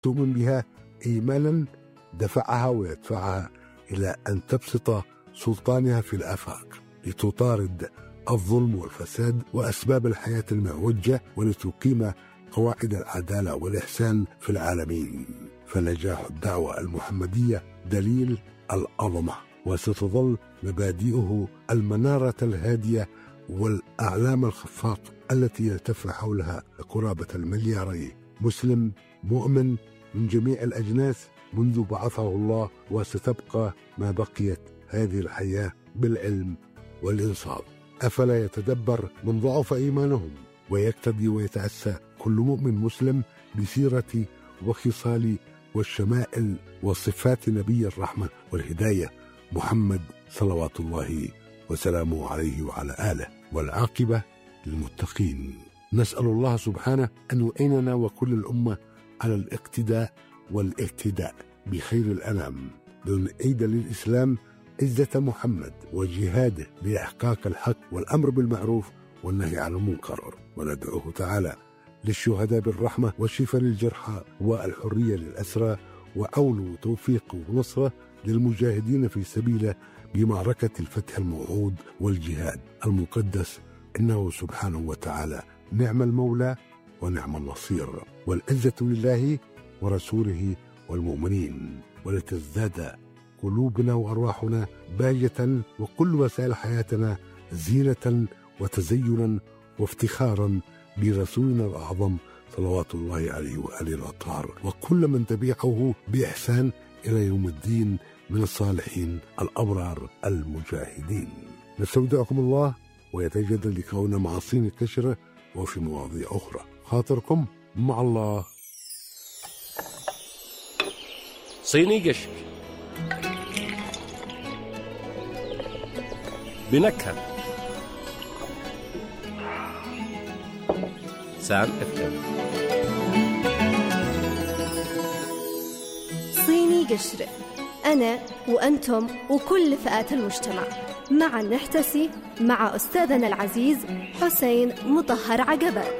تؤمن بها إيمانا دفعها ويدفعها إلى أن تبسط سلطانها في الآفاق لتطارد الظلم والفساد وأسباب الحياة المعوجة ولتقيم قواعد العدالة والإحسان في العالمين. فنجاح الدعوة المحمدية دليل العظمة، وستظل مبادئه المنارة الهادية والأعلام الخفاق التي يلتف حولها قرابة الملياري مسلم مؤمن من جميع الأجناس منذ بعثه الله، وستبقى ما بقيت هذه الحياة بالعلم والإنصاف. أفلا يتدبر من ضعف إيمانهم ويقتدي ويتأسى كل مؤمن مسلم بسيرة وخصال والشمائل وصفات نبي الرحمة والهداية محمد صلوات الله وسلامه عليه وعلى آله، والعاقبة للمتقين. نسأل الله سبحانه أن يعيننا وكل الأمة على الاقتداء والاهتداء بخير الأنام، لنعيد للإسلام عزة محمد وجهاده لإحقاق الحق والأمر بالمعروف والنهي عن المنكر، وندعوه تعالى للشهداء بالرحمة والشفاء للجرحى والحرية للأسرى وعون وتوفيق ونصرة للمجاهدين في سبيله بمعركة الفتح الموعود والجهاد المقدس، إنه سبحانه وتعالى نعم المولى ونعم النصير. والعزة لله ورسوله والمؤمنين، ولتزداد قلوبنا وأرواحنا باهية وكل وسائل حياتنا زينة وتزينا وافتخارا برسولنا الأعظم صلوات الله عليه وآله الأطهار، وكل من تبعه بإحسان إلى يوم الدين من الصالحين الأبرار المجاهدين. نستودعكم الله، ويتجدد لقاؤنا مع صين الكشرة وفي مواضيع أخرى. خاطركم مع الله. صيني قشر بنكهة سام افتر. صيني قشر، أنا وأنتم وكل فئات المجتمع معا نحتسي مع أستاذنا العزيز حسين مطهر عقبات.